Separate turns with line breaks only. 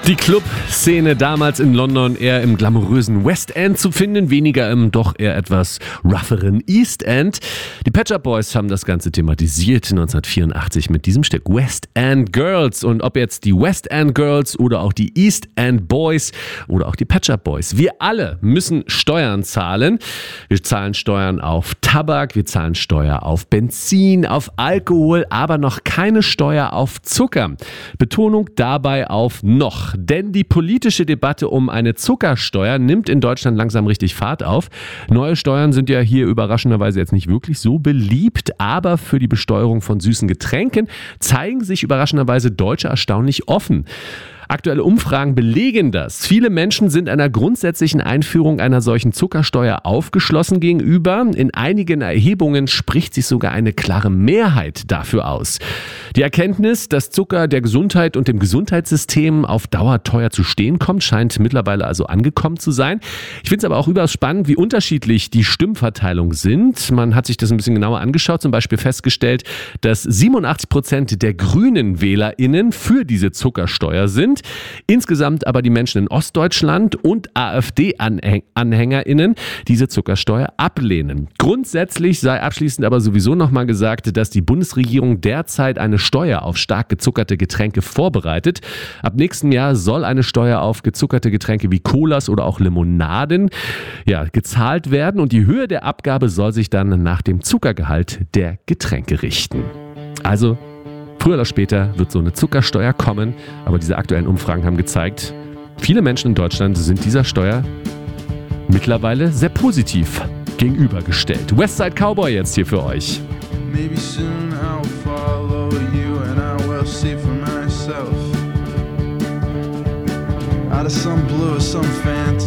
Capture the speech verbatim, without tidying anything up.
Die Club-Szene damals in London eher im glamourösen West End zu finden, weniger im doch eher etwas rougheren East End. Die Pet Shop Boys haben das Ganze thematisiert neunzehnhundertvierundachtzig mit diesem Stück West End Girls. Und ob jetzt die West End Girls oder auch die East End Boys oder auch die Pet Shop Boys, wir alle müssen Steuern zahlen. Wir zahlen Steuern auf Tabak, wir zahlen Steuer auf Benzin, auf Alkohol, aber noch keine Steuer auf Zucker. Betonung dabei auf noch. Denn die politische Debatte um eine Zuckersteuer nimmt in Deutschland langsam richtig Fahrt auf. Neue Steuern sind ja hier überraschenderweise jetzt nicht wirklich so beliebt, aber für die Besteuerung von süßen Getränken zeigen sich überraschenderweise Deutsche erstaunlich offen. Aktuelle Umfragen belegen das. Viele Menschen sind einer grundsätzlichen Einführung einer solchen Zuckersteuer aufgeschlossen gegenüber. In einigen Erhebungen spricht sich sogar eine klare Mehrheit dafür aus. Die Erkenntnis, dass Zucker der Gesundheit und dem Gesundheitssystem auf Dauer teuer zu stehen kommt, scheint mittlerweile also angekommen zu sein. Ich finde es aber auch überaus spannend, wie unterschiedlich die Stimmverteilung sind. Man hat sich das ein bisschen genauer angeschaut, zum Beispiel festgestellt, dass siebenundachtzig Prozent der grünen WählerInnen für diese Zuckersteuer sind. Insgesamt aber die Menschen in Ostdeutschland und AfD-AnhängerInnen diese Zuckersteuer ablehnen. Grundsätzlich sei abschließend aber sowieso nochmal gesagt, dass die Bundesregierung derzeit eine Steuer auf stark gezuckerte Getränke vorbereitet. Ab nächstem Jahr soll eine Steuer auf gezuckerte Getränke wie Colas oder auch Limonaden ja, gezahlt werden und die Höhe der Abgabe soll sich dann nach dem Zuckergehalt der Getränke richten. Also früher oder später wird so eine Zuckersteuer kommen, aber diese aktuellen Umfragen haben gezeigt, viele Menschen in Deutschland sind dieser Steuer mittlerweile sehr positiv gegenübergestellt. Westside Cowboy jetzt hier für euch.
Maybe soon I'll follow you and I will see for myself. Out of some blue or some fantasy.